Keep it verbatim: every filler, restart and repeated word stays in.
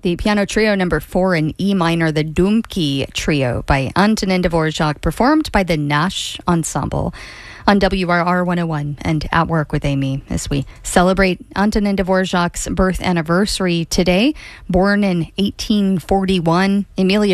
The piano trio number four in E minor, the Dumki Trio by Antonin Dvorak, performed by the Nash Ensemble on W R R one oh one and At Work with Amy, as we celebrate Antonin Dvorak's birth anniversary today. Born in eighteen forty-one, Emilio